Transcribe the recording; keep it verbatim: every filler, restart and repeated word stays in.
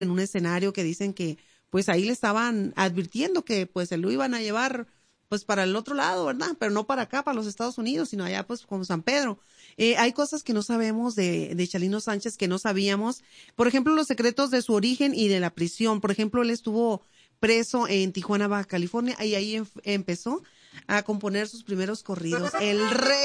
en un escenario que dicen que pues ahí le estaban advirtiendo que pues se lo iban a llevar pues para el otro lado, ¿verdad? Pero no para acá, para los Estados Unidos, sino allá pues con San Pedro. Eh, hay cosas que no sabemos de, de Chalino Sánchez que no sabíamos. Por ejemplo, los secretos de su origen y de la prisión. Por ejemplo, él estuvo preso en Tijuana, Baja California, y ahí em- empezó a componer sus primeros corridos. El rey